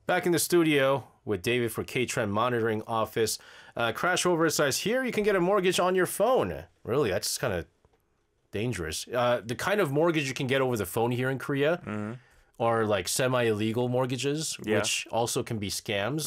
Back in the studio with David for K-Trend Monitoring Office. Crash Over says, here you can get a mortgage on your phone. Really? That's kind of dangerous. The kind of mortgage you can get over the phone here in Korea are like semi-illegal mortgages, which also can be scams.